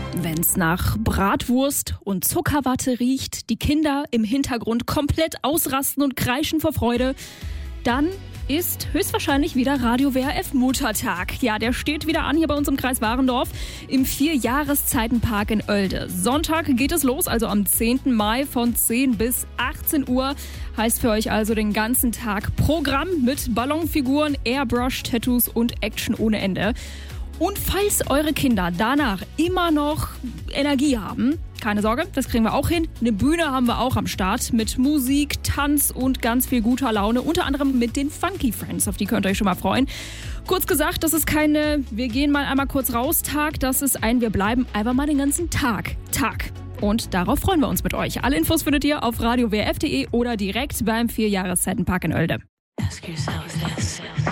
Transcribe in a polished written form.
Wenn's nach Bratwurst und Zuckerwatte riecht, die Kinder im Hintergrund komplett ausrasten und kreischen vor Freude, dann ist höchstwahrscheinlich wieder Radio WRF Muttertag. Ja, der steht wieder an hier bei uns im Kreis Warendorf im 4-Jahreszeiten-Park in Oelde. Sonntag geht es los, also am 10. Mai von 10 bis 18 Uhr. Heißt für euch also den ganzen Tag Programm mit Ballonfiguren, Airbrush-Tattoos und Action ohne Ende. Und falls eure Kinder danach immer noch Energie haben, keine Sorge, das kriegen wir auch hin. Eine Bühne haben wir auch am Start mit Musik, Tanz und ganz viel guter Laune. Unter anderem mit den Funky Friends, auf die könnt ihr euch schon mal freuen. Kurz gesagt, das ist keine wir gehen mal einmal kurz raus Tag, das ist ein wir bleiben einfach mal den ganzen Tag. Und darauf freuen wir uns mit euch. Alle Infos findet ihr auf radiowrf.de oder direkt beim 4-Jahreszeiten-Park in Oelde.